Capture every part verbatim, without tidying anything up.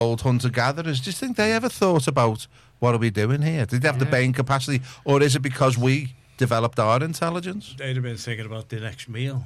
old hunter-gatherers, do you think they ever thought about what are we doing here? Did they have yeah. the brain capacity, or is it because we developed our intelligence? They'd have been thinking about the next meal.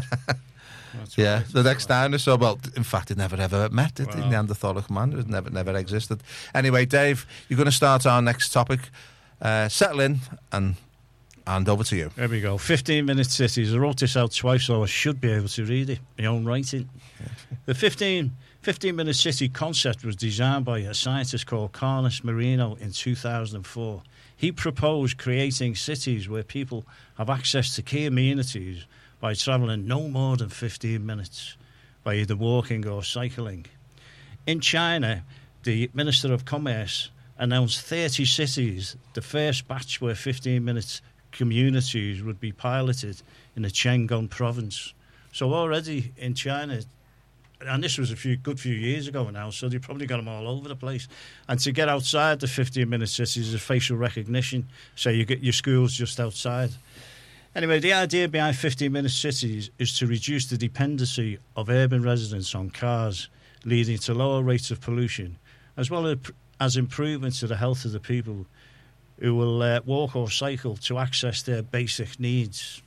yeah, right. the next dinosaur. Well, in fact, it never ever met, did Wow. the Neanderthalic man? It never, never existed. Anyway, Dave, you're going to start our next topic. Uh, settle in and and over to you. There we go. fifteen-minute cities. I wrote this out twice, so I should be able to read it. My own writing. Yeah. The fifteen, fifteen-minute city concept was designed by a scientist called Carlos Marino in two thousand four. He proposed creating cities where people have access to key amenities by travelling no more than fifteen minutes by either walking or cycling. In China, the Minister of Commerce announced thirty cities. The first batch were fifteen minutes communities would be piloted in the Chengdu province. So already in China, and this was a few good few years ago now, so they probably got them all over the place. And to get outside the fifteen-minute cities is facial recognition, so you get your schools just outside. Anyway, the idea behind fifteen-minute cities is to reduce the dependency of urban residents on cars, leading to lower rates of pollution, as well as improvements to the health of the people who will uh, walk or cycle to access their basic needs.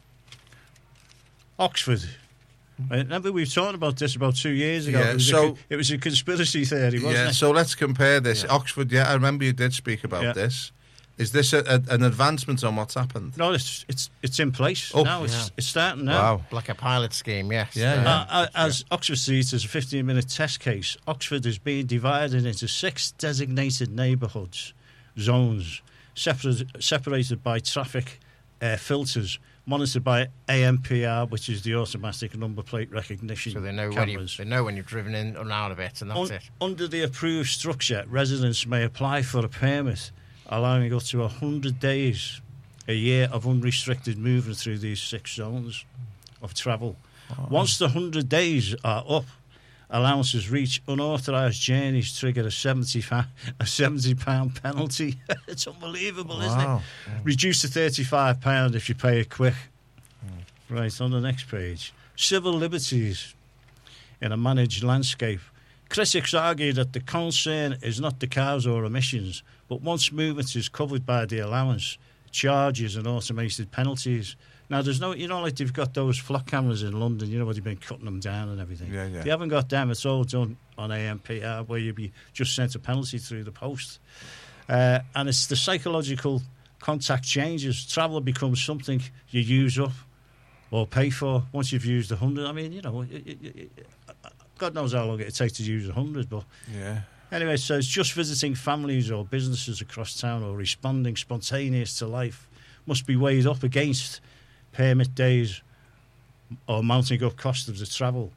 Oxford. I remember we were talking about this about two years ago. Yeah, it, was so, a, it was a conspiracy theory, wasn't yeah, it? So let's compare this. Yeah. Oxford, yeah, I remember you did speak about yeah. this. Is this a, a, an advancement on what's happened? No, it's it's it's in place oh, now. It's, yeah. it's starting now. Wow. Like a pilot scheme, yes. Yeah, yeah. Uh, as yeah. Oxford sees as a fifteen-minute test case, Oxford is being divided into six designated neighbourhoods, zones, separated, separated by traffic uh, filters, monitored by A M P R, which is the automatic number plate recognition. So they know cameras. when you they know when you've driven in and out of it, and that's Un- it. Under the approved structure, residents may apply for a permit, allowing up to one hundred days a year of unrestricted movement through these six zones of travel. Oh. Once the one hundred days are up, allowances reach unauthorised journeys trigger a seventy pound penalty. It's unbelievable, wow. isn't it? Mm. Reduced to thirty-five pounds if you pay it quick. Mm. Right, on the next page. Civil liberties in a managed landscape. Critics argue that the concern is not the cars or emissions, but once movement is covered by the allowance, charges and automated penalties. Now, there's no, you know, like they've got those flock cameras in London, you know, where they've been cutting them down and everything. Yeah, yeah. They haven't got them. It's all done on A M P R, where you'd be just sent a penalty through the post. Uh, and it's the psychological contact changes. Travel becomes something you use up or pay for once you've used a hundred. I mean, you know, it, it, it, God knows how long it takes to use a hundred, but yeah. Anyway, so it's just visiting families or businesses across town or responding spontaneous to life must be weighed up against permit days or mounting up cost of the travel.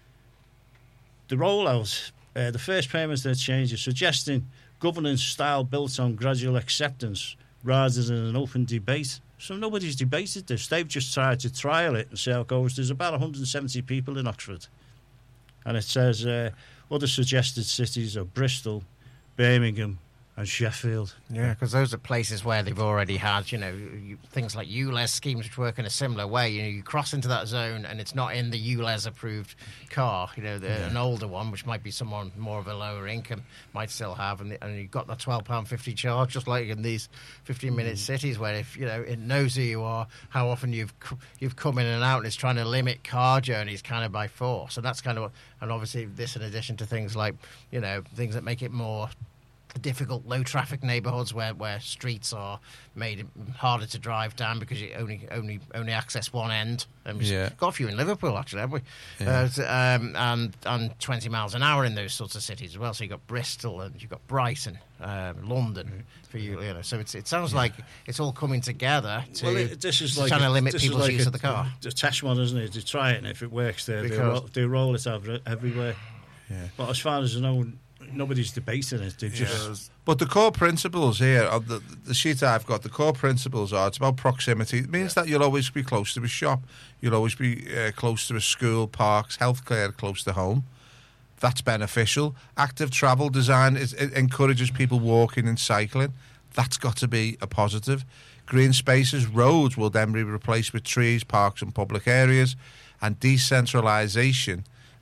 The rollout, uh, the first permit that changes, suggesting governance style built on gradual acceptance rather than an open debate. So nobody's debated this. They've just tried to trial it and see how it goes. There's about one hundred seventy people in Oxford. And it says uh, other suggested cities are Bristol, Birmingham and Sheffield. Yeah, because those are places where they've already had, you know, you, things like U L E Z schemes which work in a similar way. You know, you cross into that zone and it's not in the U L E Z approved car. You know, the, yeah. an older one, which might be someone more of a lower income, might still have, and, the, and you've got that twelve pounds fifty charge, just like in these fifteen-minute mm. cities where, if you know, it knows who you are, how often you've you've come in and out, and it's trying to limit car journeys kind of by force. So that's kind of what, and obviously this in addition to things like, you know, things that make it more difficult low traffic neighbourhoods where, where streets are made harder to drive down because you only only only access one end. Um, yeah. Got a few in Liverpool actually, have we? Yeah. Uh, um, and and twenty miles an hour in those sorts of cities as well. So you've got Bristol and you've got Brighton, um, London mm-hmm. for you. You know, so it's, it sounds yeah. like it's all coming together to, well, it, this is to like trying a, to limit people's like use a, of the car. A test one, isn't it? To try it, and if it works, they they roll, they roll it out everywhere. Yeah. But as far as I know, nobody's debating it. They just. Yeah. But the core principles here, of the, the sheet I've got, the core principles are it's about proximity. It means yeah. that you'll always be close to a shop, you'll always be uh, close to a school, parks, healthcare close to home. That's beneficial. Active travel design is, it encourages people walking and cycling. That's got to be a positive. Green spaces, roads will then be replaced with trees, parks and public areas. And decentralisation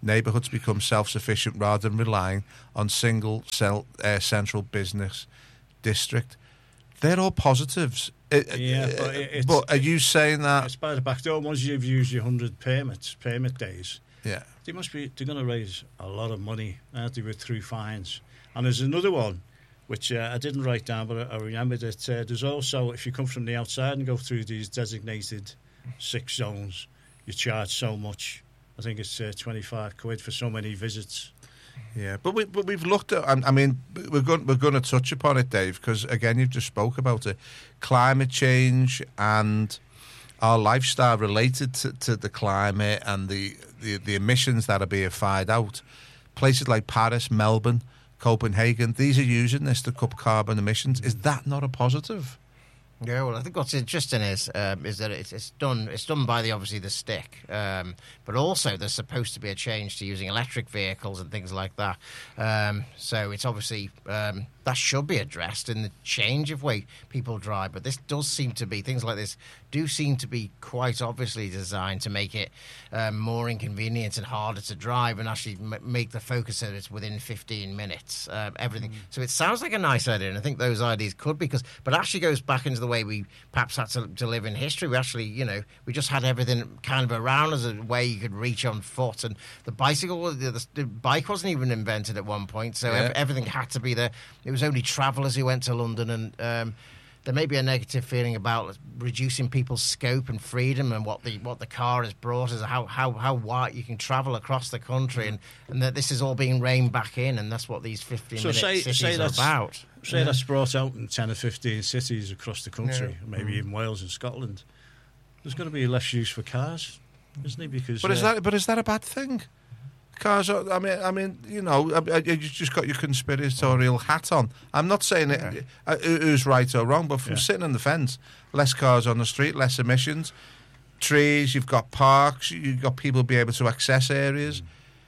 neighbourhoods become self-sufficient rather than relying on single cell, uh, central business district. They're all positives. It, Yeah, uh, but it- it's- but are you saying that? It's by the back door. Once you've used your hundred permits, permit days, Yeah. they must be. They're going to raise a lot of money, aren't they, with through fines? And there's another one, which uh, I didn't write down, but I, I remembered it. Uh, there's also, if you come from the outside and go through these designated six zones, you charge so much. I think it's uh, twenty-five quid for so many visits. Yeah, but we but we've looked at. I mean, we're going we're going to touch upon it, Dave, because again, you've just spoke about it, climate change and our lifestyle related to, to the climate and the, the the emissions that are being fired out. Places like Paris, Melbourne, Copenhagen, these are using this to cut carbon emissions. Is that not a positive? Yeah, well, I think what's interesting is um, is that it's, it's done it's done by the obviously the stick, um, but also there's supposed to be a change to using electric vehicles and things like that. Um, so it's obviously um, that should be addressed in the change of way people drive. But this does seem to be things like this do seem to be quite obviously designed to make it um, more inconvenient and harder to drive, and actually m- make the focus that it's within fifteen minutes. Uh, everything. Mm. So it sounds like a nice idea, and I think those ideas could be because, but actually goes back into the way we perhaps had to, to live in history. We actually, you know, we just had everything kind of around us, a way you could reach on foot, and the bicycle, the, the, the bike wasn't even invented at one point, so yeah. ev- everything had to be there. It was only travellers who went to London, and um, there may be a negative feeling about reducing people's scope and freedom, and what the what the car has brought is how how how wide you can travel across the country, and, and that this is all being reined back in, and that's what these fifteen So minute say- cities say are that's- about. Say Yeah. that's brought out in ten or fifteen cities across the country, Yeah. maybe even Wales and Scotland. There's going to be less use for cars, isn't it? Because But is uh, that but is that a bad thing? Cars are, I mean, I mean, you know, I- I- you just got your conspiratorial hat on. I'm not saying it, uh, who's right or wrong, but from Yeah. sitting on the fence, less cars on the street, less emissions, trees, you've got parks, you've got people be able to access areas,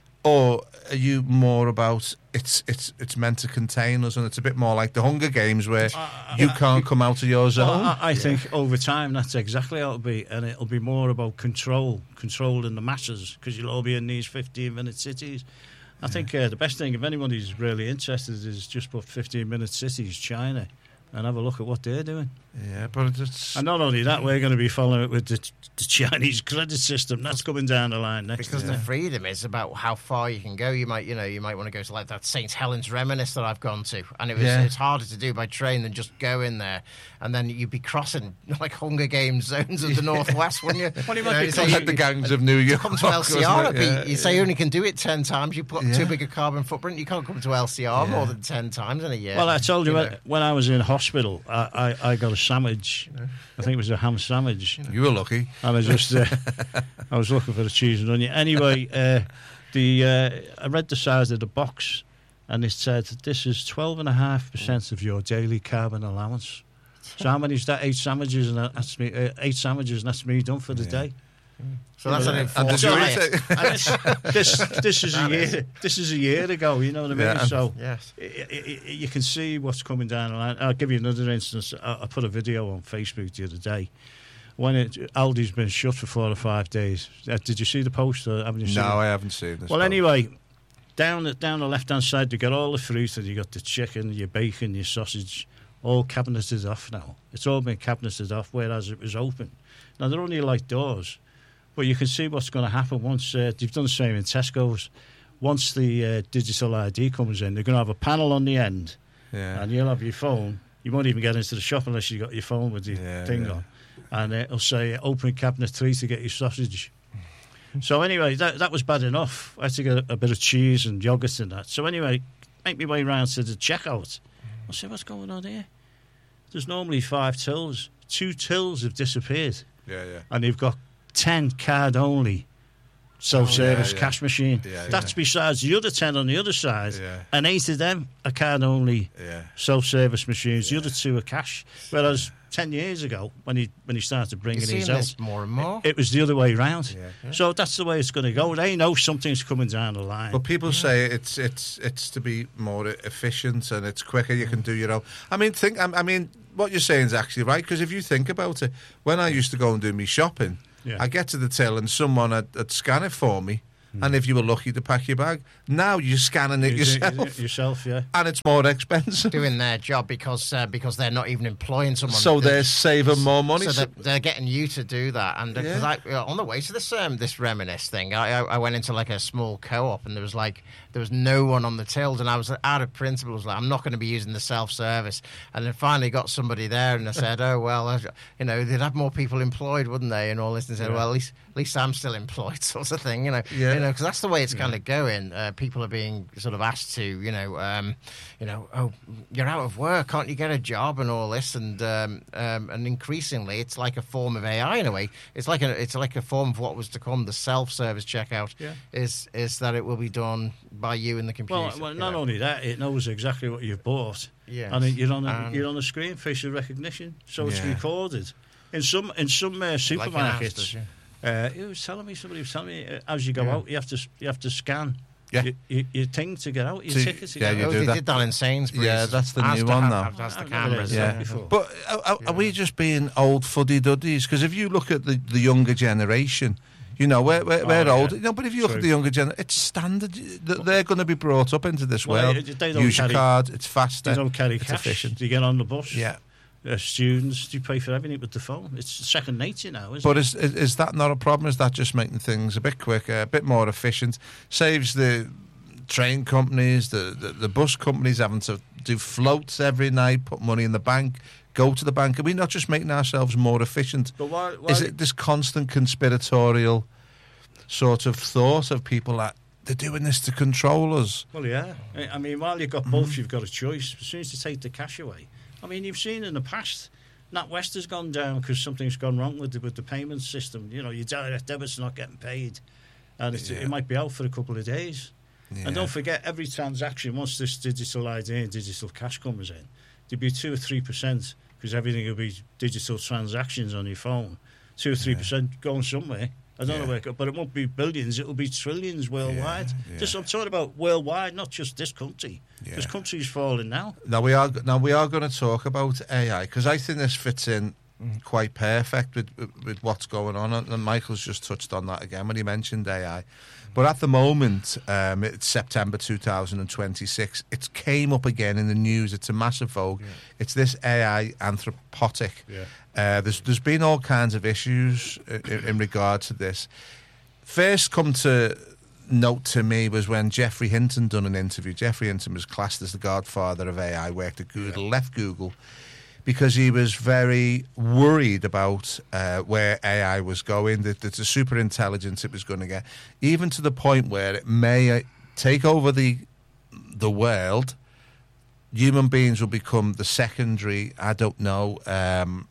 or are you more about it's it's it's meant to contain us, and it's a bit more like the Hunger Games where you can't come out of your zone? Well, I, I think over time that's exactly how it'll be, and it'll be more about control, controlling the masses, because you'll all be in these fifteen-minute cities. I think uh, the best thing, if anybody's really interested, is just put fifteen-minute cities, China, and have a look at what they're doing. Yeah, but it's And not only that, we're going to be following it with the, the Chinese credit system. That's coming down the line next. Because year. the freedom is about how far you can go. You might, you know, you might want to go to like that Saint Helens Reminisce that I've gone to, and it was Yeah. it's harder to do by train than just go in there, and then you'd be crossing like Hunger Games zones of the northwest, wouldn't you? Well, you You might know, be you crossing say like the gangs of New York. come to L C R, wasn't it? it'd be- you say yeah. you only can do it ten times. You put Yeah. too big a carbon footprint. You can't come to L C R Yeah. more than ten times in a year. Well, I told you, You when, know. when I was in hospital, I, I, I got a sandwich. I think it was a ham sandwich. You were lucky. And I just, uh, I was looking for the cheese and onion. Anyway, uh, the uh, I read the size of the box, and it said this is twelve and a half percent of your daily carbon allowance. So how many is that? Eight sandwiches, and that's me. Uh, eight sandwiches, and that's me done for the Yeah. day. so that's an Yeah. And enforced did you diet. eat it? And this, this, this is a That is- year. This is a year ago. You know what I mean? Yeah. So. Yes. I- I- I- you can see what's coming down the line. I'll give you another instance. I, I put a video on Facebook the other day. When it, Aldi's been shut for four or five days. Uh, did you see the post? Or haven't you seen No, it? I haven't seen this. Well, one. anyway, down the, down the left-hand side, you got all the fruit, and you got the chicken, your bacon, your sausage, all cabineted off now. It's all been cabineted off, whereas it was open. Now, they're only like doors, but you can see what's going to happen once uh, they've done the same in Tesco's. Once the uh, digital I D comes in, they're going to have a panel on the end, Yeah. and you'll have your phone. You won't even get into the shop unless you've got your phone with the Yeah, thing yeah. on. And uh, it'll say, open cabinet three to get your sausage. So anyway, that that was bad enough. I had to get a, a bit of cheese and yoghurt and that. So anyway, make my way round to the checkout. I said, what's going on here? There's normally five tills. Two tills have disappeared. Yeah, yeah. And they've got ten card-only self-service Oh, yeah, yeah. cash machine. Yeah, That's yeah. besides the other ten on the other side. Yeah. And eight of them are card-only Yeah. self-service machines. Yeah. The other two are cash. Whereas ten years ago, when he when he started You're bringing seeing these out, this more and more. it was the other way round. Yeah. So that's the way it's going to go. They know something's coming down the line. But people say it's it's it's to be more efficient and it's quicker. You can do your own. I mean, think. I I mean, what you're saying is actually right, because if you think about it, when I used to go and do me shopping, Yeah. I get to the till and someone had, had scan it for me, and if you were lucky to pack your bag. Now you're scanning it You do- yourself, you do it yourself, yeah. and it's more expensive. Doing their job because uh, because they're not even employing someone. So they're saving more money. So So- they're, they're getting you to do that. And because Yeah. I, uh, on the way to this um, this Reminisce thing, I, I I went into like a small co-op, and there was like there was no one on the tills, and I was out of principle. I was like, I'm not going to be using the self-service. And then finally got somebody there, and I said, oh well, I, you know, they'd have more people employed, wouldn't they? And all this, and said, Yeah. well, at least at least I'm still employed, sort of thing, you know. Yeah. You know, because that's the way it's kind of going. Uh, people are being sort of asked to, you know, um, you know, oh, you're out of work, can't you get a job, and all this, and um, um, and increasingly, it's like a form of A I in a way. It's like a it's like a form of what was to come. The self-service checkout Yeah. is is that it will be done by you in the computer. Well, well you not know. only that, it knows exactly what you've bought. Yes. And it- you're on a, And- you're on the screen, facial recognition, so it's Yeah. recorded. In some in some uh, Like in supermarkets, Asda's, yeah. uh, he was telling me, somebody was telling me, uh, as you go Yeah. out, you have to you have to scan Yeah. your, your, your thing to get out, your So you- ticket to yeah, get you Oh, out. do they that. did that in Sainsbury's. Yeah, that's the new Asda one have- now. have- That's the I've never cameras. heard of Yeah, that before. but are, are, are we just being old fuddy-duddies? Because if you look at the, the younger generation, you know, we're, we're, Oh, we're yeah. old. You know, but if you look True. at the younger generation, it's standard. Th- They're going to be brought up into this Well, world. they- they don't Use your carry- card. It's faster. They don't carry it's cash. efficient. You get on the bus. Yeah. Uh, students, you pay for everything with the phone. It's second nature now, isn't But it? is, is is that not a problem? Is that just making things a bit quicker, a bit more efficient? Saves the train companies, the, the, the bus companies having to do floats every night, put money in the bank, go to the bank. Are we not just making ourselves more efficient? But why, why, Is it this constant conspiratorial sort of thought of people that they're doing this to control us? Well, yeah. I I mean, while you've got both, you've got a choice. As soon as you take the cash away, I mean, you've seen in the past, NatWest has gone down because something's gone wrong with the, with the payment system. You know, your direct debit's not getting paid, and it's, Yeah. it might be out for a couple of days. Yeah. And don't forget, every transaction, once this digital I D and digital cash comes in, there'll be two or three percent because everything will be digital transactions on your phone. Two or three percent going somewhere. I don't Yeah. know where, it go- but it won't be billions. It'll be trillions worldwide. yeah. Just I'm talking about worldwide, not just this country. This Yeah. country's falling now. Now we are now we are going to talk about A I because I think this fits in quite perfect with, with with what's going on, and, and Michael's just touched on that again when he mentioned A I. But at the moment, um, it's September two thousand twenty-six. It came up again in the news. It's a massive vogue. It's this A I anthropotic. Yeah. Uh, there's there's been all kinds of issues in, in regard to this. First, come to note to me was when Geoffrey Hinton done an interview. Geoffrey Hinton was classed as the godfather of A I. Worked at Google, Yeah. left Google because he was very worried about uh, where A I was going, that, that the super intelligence it was going to get, even to the point where it may uh, take over the the world. Human beings will become the secondary, I don't know, um,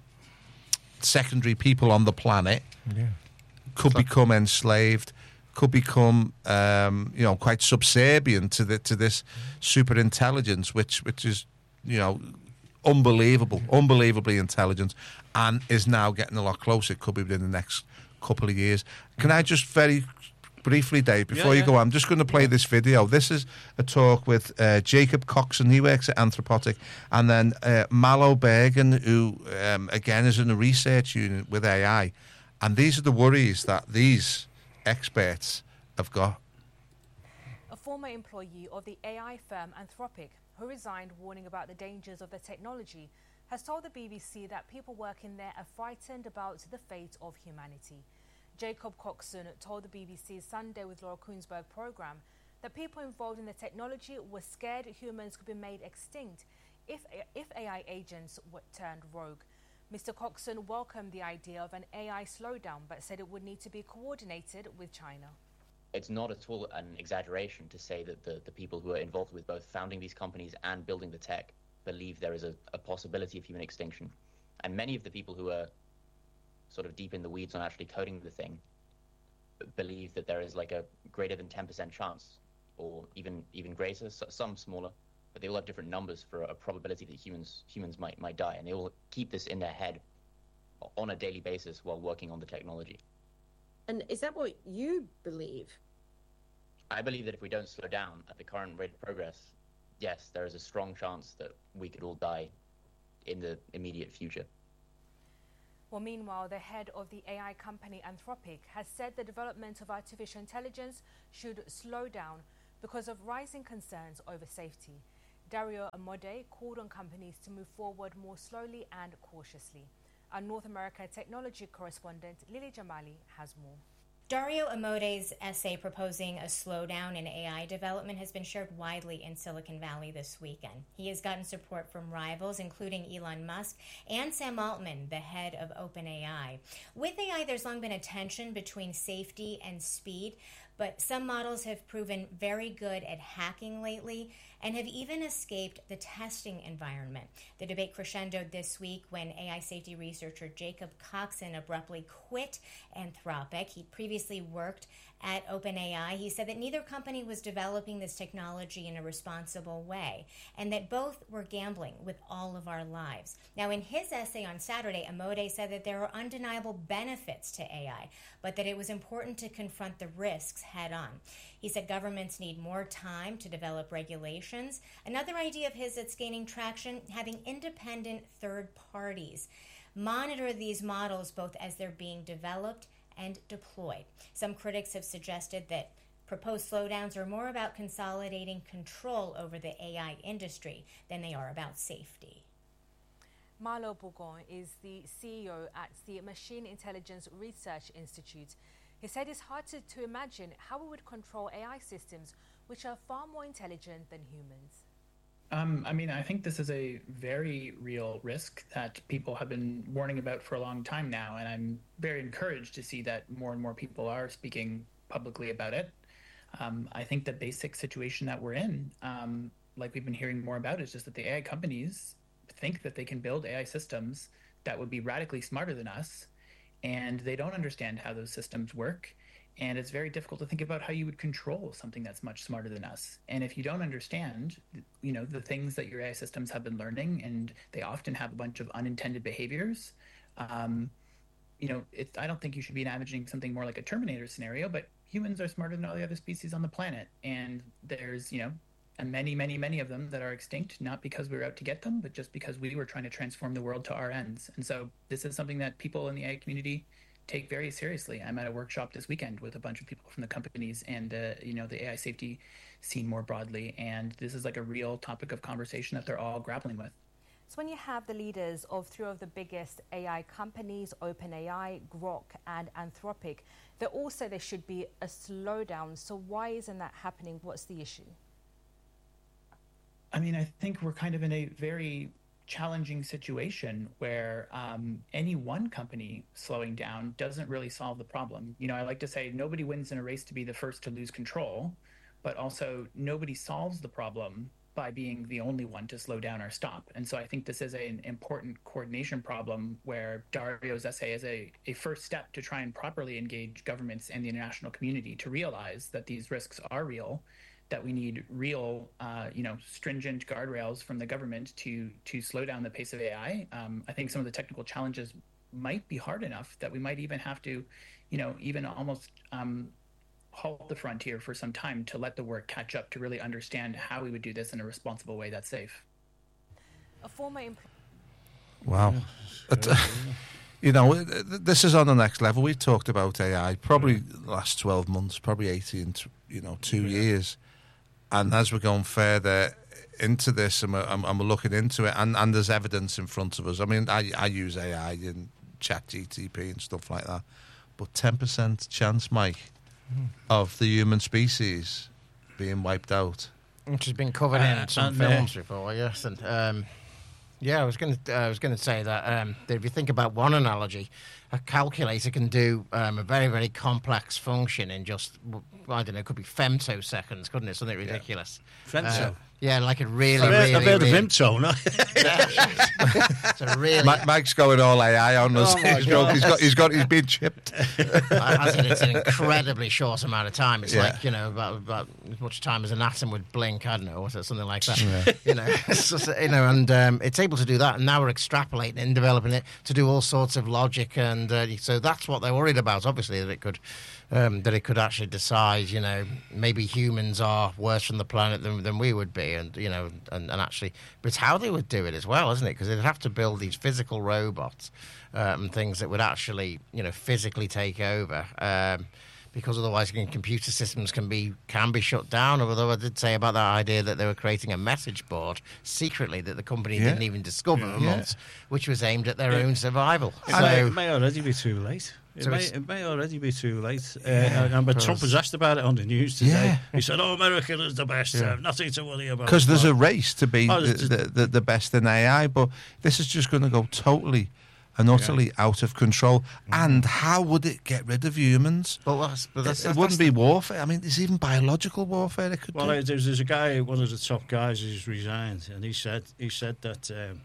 secondary people on the planet. Yeah. Could become enslaved, could become, um, you know, quite subservient to the to this super intelligence, which which is, you know, unbelievable, unbelievably intelligent, and is now getting a lot closer. It could be within the next couple of years. Can I just very briefly, Dave, before Yeah, you yeah. go on, I'm just going to play this video. This is a talk with uh, Jacob Coxon. He works at Anthropotic, and then uh, Malo Bergen, who um, again is in a research unit with A I. And these are the worries that these experts have got. A former employee of the A I firm Anthropic, who resigned warning about the dangers of the technology, has told the B B C that people working there are frightened about the fate of humanity. Jacob Coxon told the B B C's Sunday with Laura Koonsberg programme that people involved in the technology were scared humans could be made extinct if, if A I agents were turned rogue. Mister Coxon welcomed the idea of an A I slowdown, but said it would need to be coordinated with China. It's not at all an exaggeration to say that the, the people who are involved with both founding these companies and building the tech believe there is a, a possibility of human extinction. And many of the people who are sort of deep in the weeds on actually coding the thing b- believe that there is like a greater than ten percent chance, or even even greater, so, some smaller, but they all have different numbers for a, a probability that humans humans might might die, and they all keep this in their head on a daily basis while working on the technology. And is that what you believe? I believe that if we don't slow down at the current rate of progress, yes, there is a strong chance that we could all die in the immediate future. Well, meanwhile, the head of the A I company Anthropic has said the development of artificial intelligence should slow down because of rising concerns over safety. Dario Amodei called on companies to move forward more slowly and cautiously. Our North America technology correspondent Lily Jamali has more. Dario Amodei's essay proposing a slowdown in A I development has been shared widely in Silicon Valley this weekend. He has gotten support from rivals, including Elon Musk and Sam Altman, the head of OpenAI. With A I, there's long been a tension between safety and speed, but some models have proven very good at hacking lately and have even escaped the testing environment. The debate crescendoed this week when A I safety researcher Jacob Coxon abruptly quit Anthropic. He previously worked at OpenAI. He said that neither company was developing this technology in a responsible way and that both were gambling with all of our lives. Now, in his essay on Saturday, Amodei said that there are undeniable benefits to A I, but that it was important to confront the risks head on. He said governments need more time to develop regulations. Another idea of his that's gaining traction, having independent third parties monitor these models both as they're being developed and deployed. Some critics have suggested that proposed slowdowns are more about consolidating control over the A I industry than they are about safety. Marlo Bougon is the C E O at the Machine Intelligence Research Institute. He said it's hard to, to imagine how we would control A I systems which are far more intelligent than humans. Um, I mean, I think this is a very real risk that people have been warning about for a long time now, and I'm very encouraged to see that more and more people are speaking publicly about it. Um, I think the basic situation that we're in, um, like we've been hearing more about, is just that the A I companies think that they can build A I systems that would be radically smarter than us, and they don't understand how those systems work. And it's very difficult to think about how you would control something that's much smarter than us. And if you don't understand, you know, the things that your A I systems have been learning, and they often have a bunch of unintended behaviors, um, you know, it, I don't think you should be imagining something more like a Terminator scenario, but humans are smarter than all the other species on the planet. And there's, you know, and many, many, many of them that are extinct, not because we were out to get them, but just because we were trying to transform the world to our ends. And so this is something that people in the A I community take very seriously. I'm at a workshop this weekend with a bunch of people from the companies and, uh, you know, the A I safety scene more broadly. And this is like a real topic of conversation that they're all grappling with. So when you have the leaders of three of the biggest A I companies, OpenAI, Grok, and Anthropic, they all say there should be a slowdown. So why isn't that happening? What's the issue? I mean, I think we're kind of in a very challenging situation where um, any one company slowing down doesn't really solve the problem. You know, I like to say nobody wins in a race to be the first to lose control, but also nobody solves the problem by being the only one to slow down or stop. And so I think this is an important coordination problem where Dario's essay is a, a first step to try and properly engage governments and the international community to realize that these risks are real, that we need real, uh, you know, stringent guardrails from the government to to slow down the pace of A I. Um, I think some of the technical challenges might be hard enough that we might even have to, you know, even almost um, halt the frontier for some time to let the work catch up to really understand how we would do this in a responsible way that's safe. A former empl- Wow. Yeah. You know, this is on the next level. We've talked about A I probably the last twelve months, probably eighteen, you know, two yeah. years. And as we're going further into this and we're, and we're looking into it, and, and there's evidence in front of us. I mean, I, I use A I in ChatGPT and stuff like that. But ten percent chance, Mike, mm. of the human species being wiped out. Which has been covered uh, in some films uh, before, yes. And um, yeah, I was going to I was going to say that, um, that if you think about one analogy, a calculator can do um, a very, very complex function in just, I don't know, it could be femtoseconds, couldn't it? Something ridiculous. Yeah. Femto? Uh, yeah, like a really, I've really... I've heard really, of Vimto, no? It's a really... Mike, Mike's going all A I on us. Oh he's, he's got, he's got, he's been chipped. As in, it's an incredibly short amount of time. It's yeah. like, you know, about, about as much time as an atom would blink, I don't know, or something like that. Yeah. You know, it's just, you know, and um, it's able to do that, and now we're extrapolating and developing it to do all sorts of logic, and uh, so that's what they're worried about, obviously, that it could Um, that it could actually decide, you know, maybe humans are worse from the planet than, than we would be, and you know, and, and actually, but it's how they would do it as well, isn't it? Because they'd have to build these physical robots um, and things that would actually, you know, physically take over. Um, because otherwise, you know, computer systems can be can be shut down. Although I did say about that idea that they were creating a message board secretly that the company yeah. didn't even discover yeah. months, which was aimed at their yeah. own survival. It, so, may, it may already be too late. It, so may, it may already be too late. Yeah, uh, but Trump was asked about it on the news today. Yeah. He said, "Oh, America is the best. Yeah. Uh, nothing to worry about." Because there's a race to be oh, the, the, the, the best in A I, but this is just going to go totally and utterly yeah. out of control. Mm. And how would it get rid of humans? Well, that's, but that's, it that's, wouldn't that's be warfare. I mean, there's even biological warfare it could well, do. There's, there's a guy, one of the top guys, who's resigned, and he said he said that um,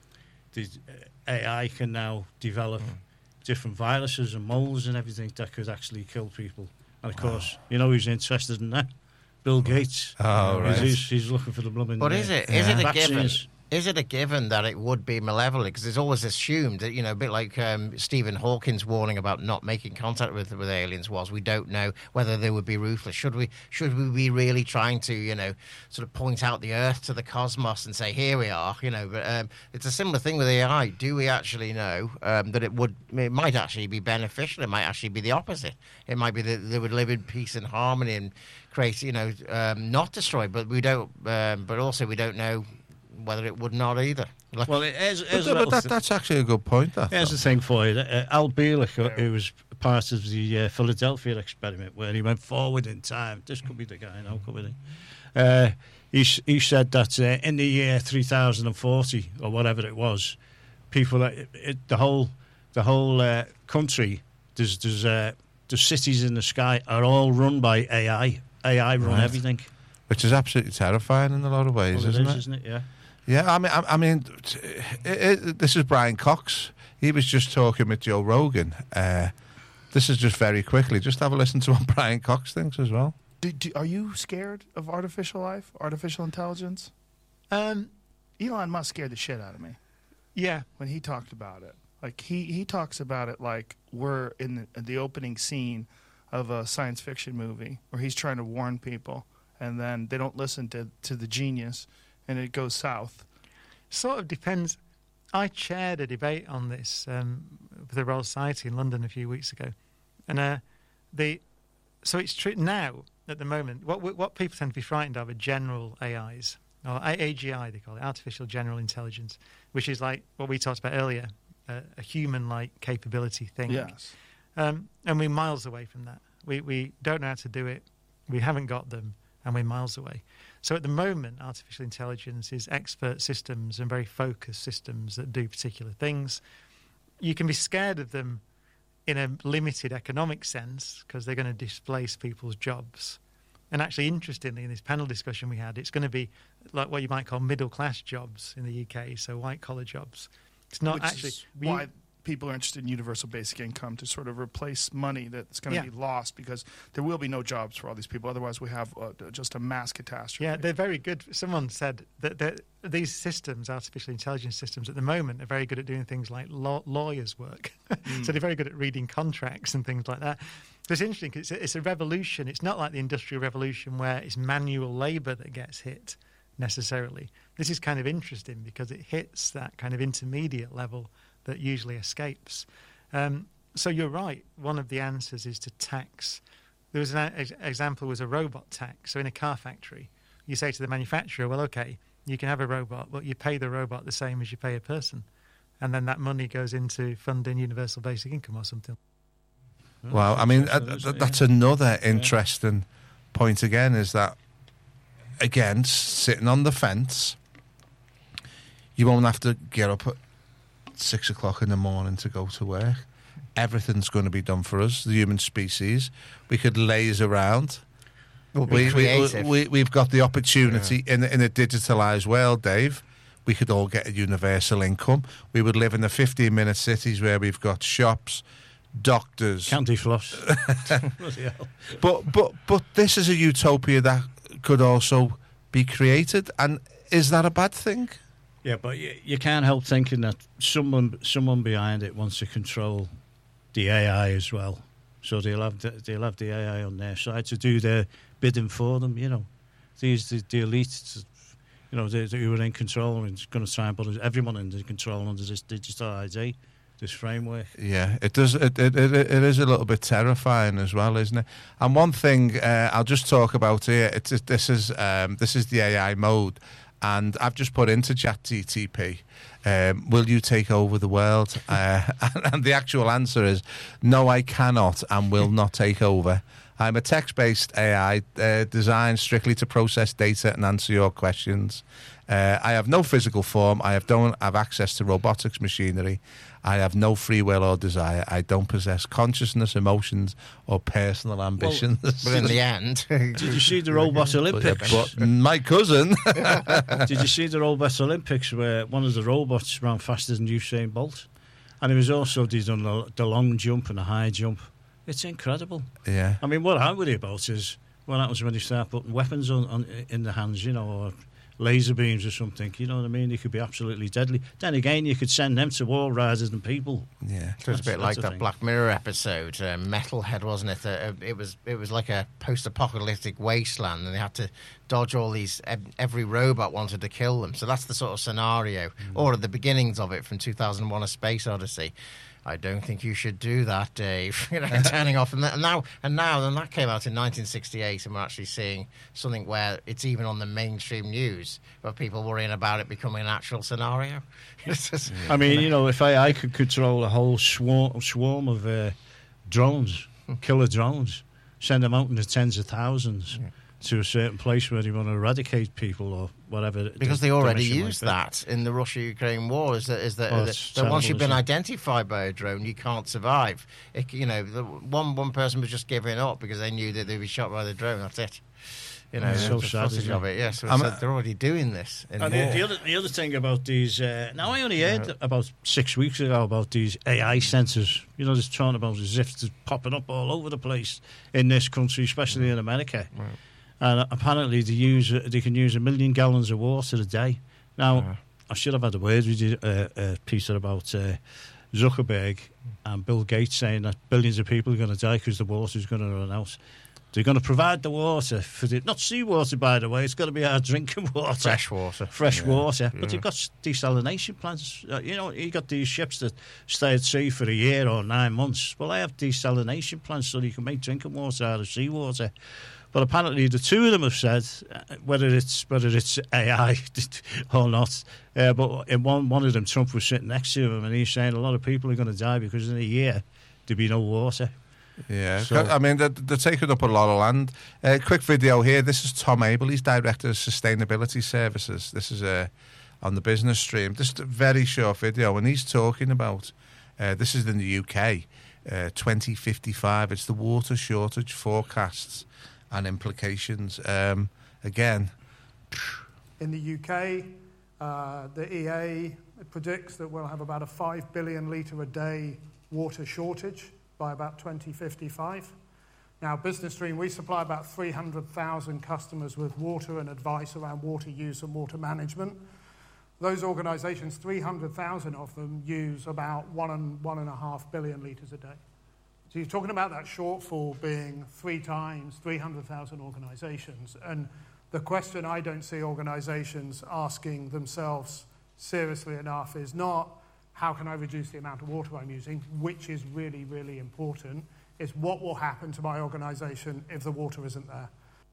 the A I can now develop mm. different viruses and molds and everything that could actually kill people. And of course, wow. you know who's interested in that? Bill Gates. Oh, right. He's, he's looking for the blooming. But is it? Uh, is it a vaccines. given? Is it a given that it would be malevolent? Because it's always assumed that, you know, a bit like um, Stephen Hawking's warning about not making contact with with aliens was, we don't know whether they would be ruthless. Should we should we be really trying to, you know, sort of point out the Earth to the cosmos and say, here we are, you know? But um, it's a similar thing with A I. Do we actually know um, that it would, it might actually be beneficial? It might actually be the opposite. It might be that they would live in peace and harmony and create, you know, um, not destroy. But we don't. Um, but also we don't know whether it would not either. Like, well, it is, but, but that, that's actually a good point. That, here's though. the thing for you. Uh, Al Bielek, uh, who was part of the uh, Philadelphia experiment, where he went forward in time. This could be the guy, no, could be the uh, he, he said that uh, in the year three thousand forty, or whatever it was, people, uh, it, the whole the whole uh, country, there's, there's, uh, the cities in the sky are all run by A I. A I run right. everything. Which is absolutely terrifying in a lot of ways, well, isn't it? Is, it? Isn't it? Yeah. Yeah, I mean, I, I mean, it, it, this is Brian Cox. He was just talking with Joe Rogan. Uh, this is just very quickly. Just have a listen to what Brian Cox thinks as well. Do, do, are you scared of artificial life, artificial intelligence? Um, Elon Musk scared the shit out of me. Yeah, when he talked about it, like he he talks about it like we're in the, the opening scene of a science fiction movie where he's trying to warn people, and then they don't listen to to the genius. And it goes south. Sort of depends. I chaired a debate on this um, with the Royal Society in London a few weeks ago, and uh, the so it's true now at the moment. What what people tend to be frightened of are general A Is, or A G I they call it, artificial general intelligence, which is like what we talked about earlier, uh, a human-like capability thing. Yes, um, and we're miles away from that. We we don't know how to do it. We haven't got them, and we're miles away. So at the moment, artificial intelligence is expert systems and very focused systems that do particular things. You can be scared of them in a limited economic sense because they're going to displace people's jobs. And actually, interestingly, in this panel discussion we had, it's going to be like what you might call middle-class jobs in the U K, so white-collar jobs. It's not Which actually... Is why people are interested in universal basic income to sort of replace money that's going to yeah. be lost because there will be no jobs for all these people. Otherwise, we have uh, just a mass catastrophe. Yeah, they're very good. Someone said that these systems, artificial intelligence systems, at the moment are very good at doing things like law lawyers' work. Mm. So they're very good at reading contracts and things like that. So it's interesting because it's, it's a revolution. It's not like the Industrial Revolution where it's manual labour that gets hit necessarily. This is kind of interesting because it hits that kind of intermediate level that usually escapes. Um, so you're right. One of the answers is to tax. There was an ex- example was a robot tax. So in a car factory, you say to the manufacturer, well, okay, you can have a robot, but you pay the robot the same as you pay a person. And then that money goes into funding universal basic income or something. Well, I mean, uh, th- that's another interesting point again, is that, again, sitting on the fence, you won't have to get up at six o'clock in the morning to go to work. Everything's going to be done for us, the human species. We could laze around. We'll be we, creative. We, we, we've got the opportunity yeah. in, in a digitalised world, Dave. We could all get a universal income. We would live in the fifteen-minute cities where we've got shops, doctors. Candy floss. but, but, but this is a utopia that could also be created. And is that a bad thing? Yeah, but you, you can't help thinking that someone someone behind it wants to control the A I as well. So they'll have the, they'll have the A I on their side to do their bidding for them. You know, these the, the elites, you know, they, they who are in control and going to try and put everyone in control under this digital I D, this framework. Yeah, it does. It it, it it is a little bit terrifying as well, isn't it? And one thing uh, I'll just talk about here. It's this is um, this is the A I mode, and I've just put into ChatGPT. Um, will you take over the world? Uh, and, and the actual answer is no, I cannot and will not take over. I'm a text-based A I uh, designed strictly to process data and answer your questions. Uh, I have no physical form. I have don't have access to robotics machinery. I have no free will or desire. I don't possess consciousness, emotions, or personal ambitions. Well, but in the end... Did you see the Robot Olympics? But, but my cousin... Did you see the Robot Olympics where one of the robots ran faster than Usain Bolt? And it was also, he's done the, the long jump and the high jump. It's incredible. Yeah. I mean, what I worry about is what happens when you start putting weapons on, on in the hands, you know, or laser beams or something, you know what I mean? They could be absolutely deadly. Then again, you could send them to war rather than people. Yeah, so it's a bit like that thing. Black Mirror episode, uh, Metalhead, wasn't it? Uh, it was it was like a post-apocalyptic wasteland, and they had to dodge all these. Every robot wanted to kill them, so that's the sort of scenario, mm. or at the beginnings of it from two thousand one: A Space Odyssey. I don't think you should do that, Dave. You know, turning off, and, that, and now, and now, then that came out in nineteen sixty-eight, and we're actually seeing something where it's even on the mainstream news, where people worrying about it becoming an actual scenario. Just, I mean, you know, if A I could control a whole swarm, swarm of uh, drones, killer drones, send them out in the tens of thousands. Yeah. To a certain place where they want to eradicate people or whatever. Because the, they already used that in the Russia-Ukraine war. Is that, is that, oh, that, that once you've been identified by a drone, you can't survive. It, you know, the, one one person was just giving up because they knew that they'd be shot by the drone. That's it. You know, yeah, so sad, footage of it. Yes, yeah, so they're already doing this. In and war. The, the other the other thing about these. Uh, now I only heard yeah. about six weeks ago about these A I sensors. You know, just talking about as if it's popping up all over the place in this country, especially in America. Right. And apparently they use they can use a million gallons of water a day. Now, yeah. I should have had a word with you, uh, uh, Peter, about uh, Zuckerberg and Bill Gates saying that billions of people are going to die because the water is going to run out. They're going to provide the water for the not seawater, by the way. It's got to be our drinking water, fresh water, fresh yeah. water. Yeah. But you've got desalination plants. Uh, you know, you got these ships that stay at sea for a year or nine months. Well, they have desalination plants so you can make drinking water out of seawater. But apparently, the two of them have said uh, whether it's whether it's A I or not. Uh, but in one one of them, Trump was sitting next to him, and he's saying a lot of people are going to die because in a year there'll be no water. Yeah, so, I mean they're, they're taking up a lot of land. Uh, quick video here. This is Tom Abel. He's director of sustainability services. This is uh, on the business stream. Just a very short video, and he's talking about uh, this is in the U K, uh, twenty fifty-five. It's the water shortage forecasts and implications. Um, again, in the U K, uh, the E A predicts that we'll have about a five billion litre a day water shortage by about twenty fifty-five. Now, Business Stream, we supply about three hundred thousand customers with water and advice around water use and water management. Those organisations, three hundred thousand of them, use about one and one and a half billion litres a day. So you're talking about that shortfall being three times three hundred thousand organisations. And the question I don't see organisations asking themselves seriously enough is not, how can I reduce the amount of water I'm using, which is really, really important. It's what will happen to my organisation if the water isn't there.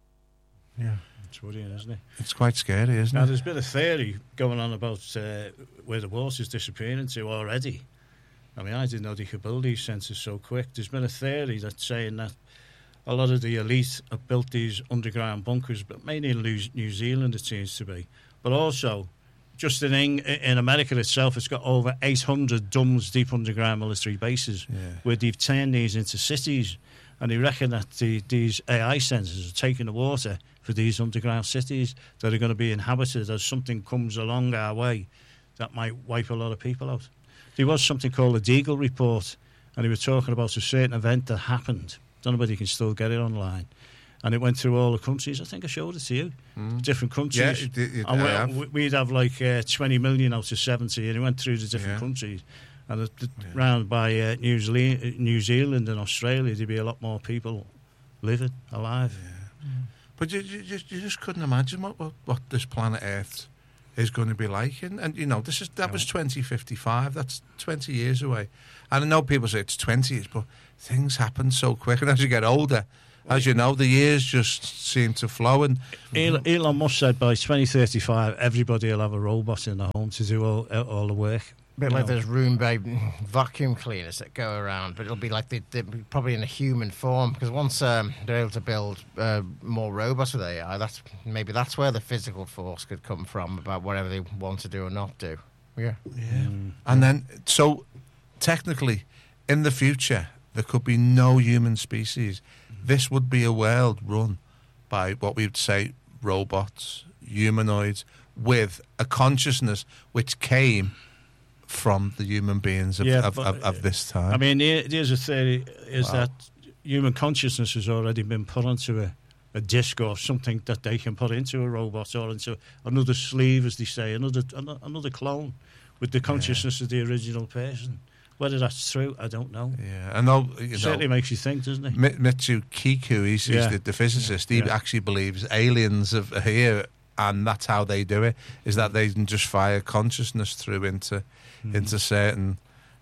Yeah, it's worrying, isn't it? It's quite scary, isn't now, it? There's been a theory going on about uh, where the water's disappearing to already. I mean, I didn't know they could build these sensors so quick. There's been a theory that's saying that a lot of the elite have built these underground bunkers, but mainly in New Zealand it seems to be. But also, just in, in America itself, it's got over eight hundred DUMBs, deep underground military bases, yeah. where they've turned these into cities. And they reckon that the, these A I sensors are taking the water for these underground cities that are going to be inhabited as something comes along our way that might wipe a lot of people out. There was something called the Deagle Report, and they were talking about a certain event that happened. Don't know whether you can still get it online. And it went through all the countries. I think I showed it to you. Mm. Different countries. Yeah, it, it, and have. we, we'd have like uh, twenty million out of seventy, and it went through the different yeah. countries. And it, it, yeah. round by uh, New, Zealand, New Zealand and Australia, there'd be a lot more people living, alive. Yeah. Mm. But you, you, just, you just couldn't imagine what, what, what this planet Earth is going to be like. And, and you know, this is that was twenty fifty-five. That's twenty years away. And I know people say it's twenty years, but things happen so quick. And as you get older, as you know, the years just seem to flow. And Elon, Elon Musk said by twenty thirty-five, everybody will have a robot in the home to do all, all the work. A bit like know. Those Roomba vacuum cleaners that go around, but it'll be like they, they're probably in a human form, because once um, they're able to build uh, more robots with A I, that's maybe that's where the physical force could come from about whatever they want to do or not do. Yeah. Yeah. Mm. And then, so technically, in the future, there could be no human species. This would be a world run by what we would say robots, humanoids, with a consciousness which came from the human beings of, yeah, of, of, of this time. I mean, here's a theory, is wow. that human consciousness has already been put onto a, a disc or something that they can put into a robot or into another sleeve, as they say, another another clone with the consciousness yeah. of the original person. Whether that's true, I don't know. Yeah, I know. You it certainly know, makes you think, doesn't it? Mitsu Kiku, he's, he's yeah. the, the physicist. He yeah. actually believes aliens are here, and that's how they do it. Is that they can just fire consciousness through into mm. into certain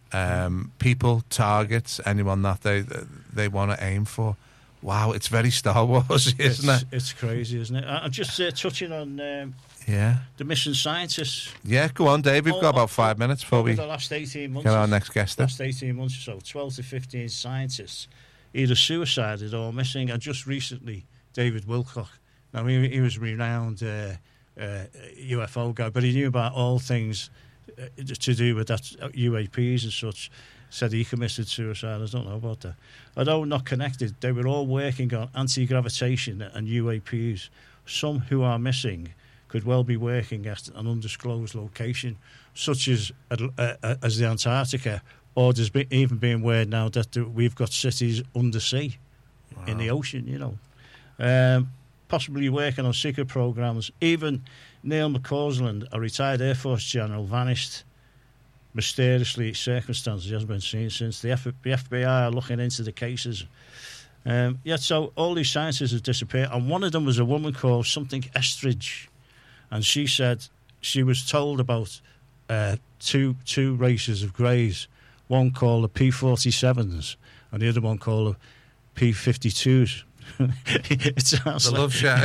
um, people, targets, anyone that they they want to aim for. Wow, it's very Star Wars, isn't it's, it? It's crazy, isn't it? I'm just uh, touching on. Um, Yeah, the mission scientists. Yeah, go on, Dave. We've all, got about five minutes before we the last eighteen months. Get our next guest. Last eighteen months or so, twelve to fifteen scientists either suicided or missing. And just recently, David Wilcock. Now he, he was a renowned uh, uh, U F O guy, but he knew about all things uh, to do with that U A Ps and such. Said he committed suicide. I don't know about that. Although not connected, they were all working on anti-gravitation and U A Ps. Some who are missing could well be working at an undisclosed location, such as uh, uh, as the Antarctica, or there's been, even being word now that the, we've got cities undersea, wow. in the ocean, you know. Um, possibly working on secret programs. Even Neil McCausland, a retired Air Force general, vanished mysteriously. Circumstances he hasn't been seen since. The, F- the F B I are looking into the cases. Um, yeah, so all these scientists have disappeared, and one of them was a woman called something Estridge. And she said she was told about uh, two two races of greys, one called the P forty-sevens and the other one called the P fifty-twos. It sounds the like, love shot.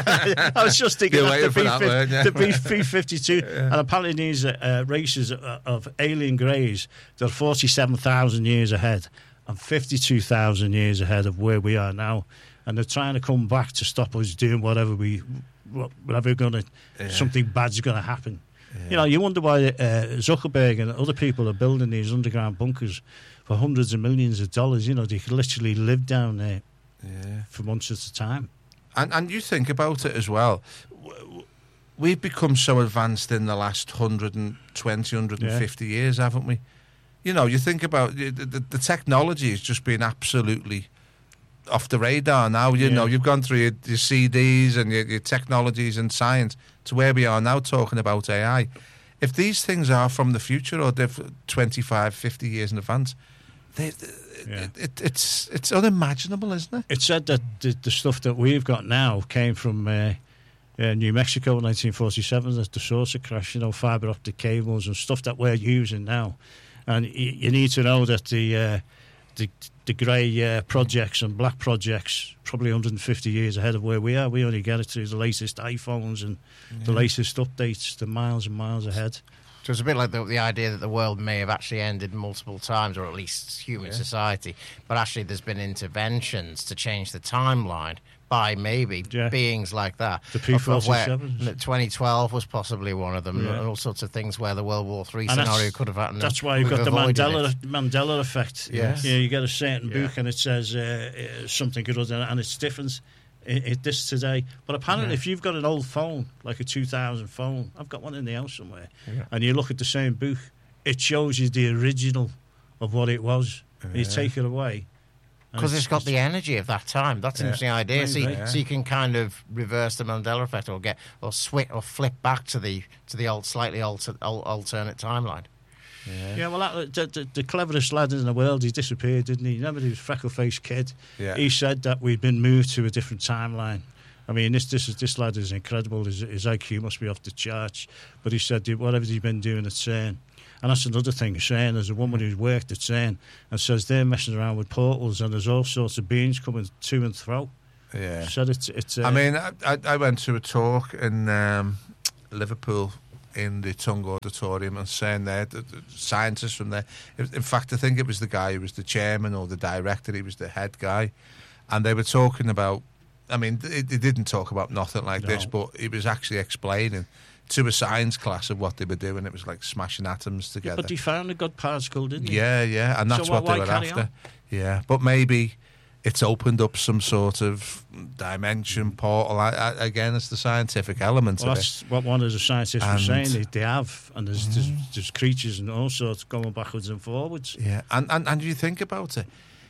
I was just thinking the, P, that word, yeah. the P fifty-two. Yeah. And apparently these uh, races of, of alien greys, they're forty-seven thousand years ahead and fifty-two thousand years ahead of where we are now. And they're trying to come back to stop us doing whatever we... whatever gonna yeah. something bad's going to happen. Yeah. You know, you wonder why uh, Zuckerberg and other people are building these underground bunkers for hundreds of millions of dollars. You know, they could literally live down there yeah. for months at a time. And and you think about it as well. We've become so advanced in the last one hundred twenty, one hundred fifty yeah. years, haven't we? You know, you think about the, the, the technology has just been absolutely off the radar now. You yeah. know, you've gone through your, your C Ds and your, your technologies and science to where we are now talking about A I. If these things are from the future or they're twenty-five, fifty years in advance, they, yeah. it, it, it's it's unimaginable, isn't it? It's said that the, the stuff that we've got now came from uh, uh, New Mexico in nineteen forty-seven, the Source crash, you know, fibre optic cables and stuff that we're using now. And you, you need to know that the... Uh, the the grey uh, projects and black projects probably one hundred fifty years ahead of where we are. We only get it through the latest iPhones and yeah. the latest updates. They're miles and miles ahead. So it's a bit like the, the idea that the world may have actually ended multiple times, or at least human yeah. society, but actually there's been interventions to change the timeline by maybe yeah. beings like that. The P forty-sevens. twenty twelve was possibly one of them, yeah. and all sorts of things where the World War Three and scenario could have happened. That's why you've got the Mandela it. Mandela effect. Yes. You know, you get a certain yeah. book and it says uh, uh, something good, and it's different in, in this today. But apparently, yeah. if you've got an old phone, like a two thousand phone, I've got one in the house somewhere, yeah. and you look at the same book, it shows you the original of what it was. Yeah. And you take it away. Because it's got the energy of that time. That's an yeah. interesting idea. So you, yeah. so you can kind of reverse the Mandela effect, or get or switch or flip back to the to the old, slightly alter, alternate timeline. Yeah, yeah well, that, the, the, the cleverest lad in the world, he disappeared, didn't he? Remember, he was a freckle-faced kid. Yeah. He said that we'd been moved to a different timeline. I mean, this this is this lad is incredible. His, his I Q must be off the charts. But he said whatever he's been doing at CERN. And that's another thing. CERN, there's a woman who's worked at CERN and says they're messing around with portals and there's all sorts of beings coming to and fro. Yeah. She said it's... it's uh, I mean, I, I, I went to a talk in um, Liverpool in the Tongue Auditorium and saying there, the, the scientists from there, in fact, I think it was the guy who was the chairman or the director, he was the head guy, and they were talking about, I mean, they, they didn't talk about nothing like No. this, but he was actually explaining to a science class of what they were doing. It was like smashing atoms yeah, together. but he found a good particle, didn't he? Yeah, yeah, and that's So what why they were carry after. on? Yeah, but maybe it's opened up some sort of dimension portal. I, I, again, it's the scientific element Well, of that's it. what one of the scientists was And- saying. They, they have, and there's, there's there's creatures and all sorts going backwards and forwards. Yeah, and, and and you think about it,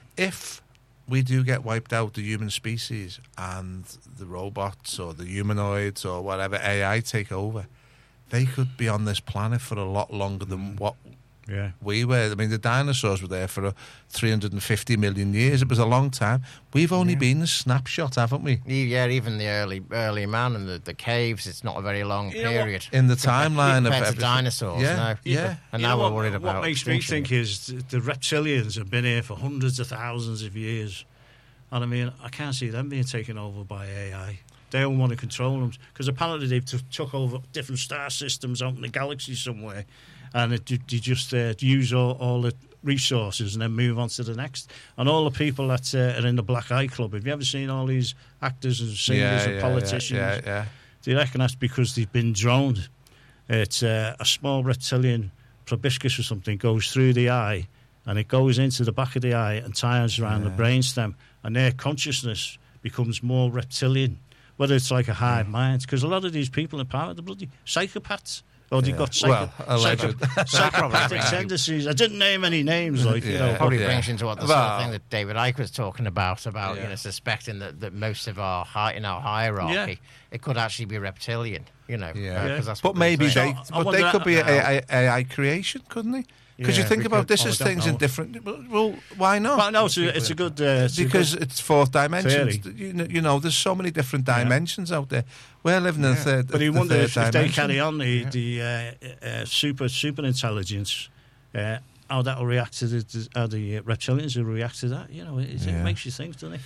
if we do get wiped out, the human species, and the robots or the humanoids or whatever A I take over, they could be on this planet for a lot longer than what Yeah. we were. I mean, the dinosaurs were there for uh, three hundred fifty million years. It was a long time. We've only been a snapshot, haven't we? Yeah, even the early early man and the, the caves, it's not a very long You know what? period. In the Compared- timeline of compared to everything. dinosaurs, Yeah, no. yeah. And You now know we're what, worried about What makes me extinction. think is the, the reptilians have been here for hundreds of thousands of years. And I mean, I can't see them being taken over by A I. They don't want to control them because apparently they've t- took over different star systems out in the galaxy somewhere, and it, they just uh, use all, all the resources and then move on to the next. And all the people that uh, are in the Black Eye Club, have you ever seen all these actors and singers Yeah, and yeah, politicians? yeah, yeah. They reckon that's because they've been droned. It's uh, a small reptilian proboscis or something goes through the eye, and it goes into the back of the eye and ties around the brainstem, and their consciousness becomes more reptilian. Whether it's like a hive mind, because a lot of these people in power, they're bloody psychopaths. Or they've Yeah. got psycho- Well, alleged. psycho- psychopathic tendencies. I didn't name any names, like, you Yeah. know. Probably Yeah. brings into what the Well- sort of thing that David Icke was talking about, about Yeah. you know, suspecting that, that most of our hi- in our hierarchy, Yeah. it could actually be reptilian, you know. Yeah. uh, 'cause that's But what they're maybe saying. they, So, I but they wonder- could be uh, A I, A I creation, couldn't they? Because Yeah, you think we about could- this oh, as I don't things in know. different. Well, why not? Well, no, it's a, it's a good... Uh, it's a because good- it's fourth dimensions. Theory. You know, you know, there's so many different dimensions out there. We're living in the third. But you the wonder third if, if they dimension. carry on the, the uh, uh, super super intelligence, uh, how that will react to the, how the uh, reptilians will react to that. You know, it, Yeah. it makes you think, doesn't it?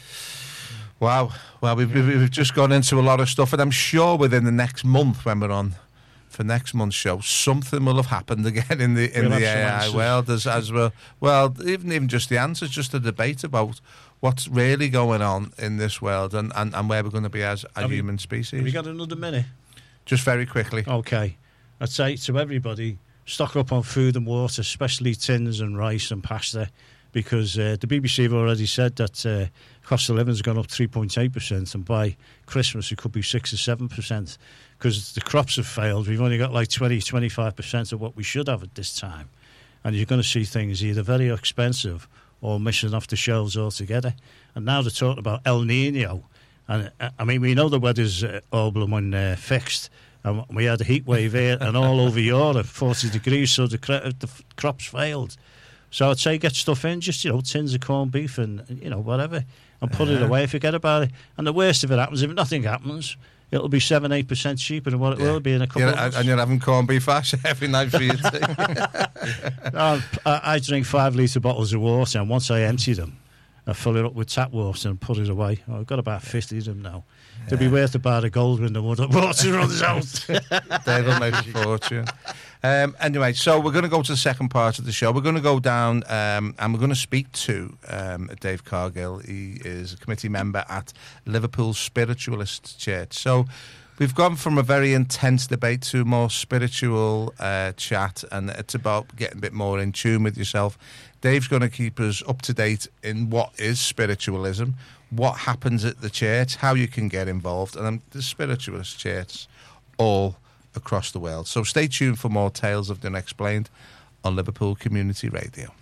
Wow. Well, we've, we've we've just gone into a lot of stuff, and I'm sure within the next month, when we're on for next month's show, something will have happened again in the in We'll the have some A I answers. world as as well. Well, even even just the answers, just a debate about what's really going on in this world and, and, and where we're going to be as a Have you- human Have species. you got another minute? Just very quickly. Okay. I'd say to everybody, stock up on food and water, especially tins and rice and pasta, because uh, the B B C have already said that uh, cost of living has gone up three point eight percent, and by Christmas it could be six or seven percent, because the crops have failed. We've only got like twenty, twenty-five percent of what we should have at this time. And you're going to see things either very expensive or missing off the shelves altogether. And now they're talking about El Nino. And uh, I mean, we know the weather's uh, all blooming uh, fixed. And we had a heat wave here and all over Europe, forty degrees, so the, cre- the f- crops failed. So I'd say get stuff in, just, you know, tins of corned beef and, you know, whatever, and put it Yeah. away, forget about it. And the worst of it happens, if nothing happens, it'll be seven, eight percent cheaper than what it will be in a couple You're- of months. and you're having corned beef hash every night for your tea. No, I, I drink five litre bottles of water, and once I empty them, I fill it up with tap water and put it away. Oh, I've got about fifty of them now. They'll be worth a bar of gold when the water water runs out. They will make a fortune. Um, anyway, so we're going to go to the second part of the show. We're going to go down um, and we're going to speak to um, Dave Cargill. He is a committee member at Liverpool Spiritualist Church. So we've gone from a very intense debate to a more spiritual uh, chat, and it's about getting a bit more in tune with yourself. Dave's going to keep us up to date in what is spiritualism, what happens at the church, how you can get involved, and um, the Spiritualist Church all across the world. So stay tuned for more Tales of the Unexplained on Liverpool Community Radio.